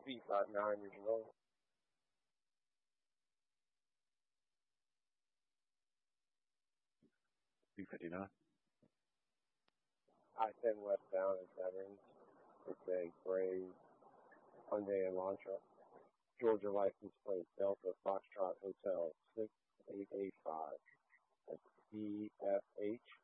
B59 years old. B59. I-10 westbound at Veterans. It's a gray Hyundai Elantra. Georgia license plate Delta Foxtrot Hotel 6885. That's BFH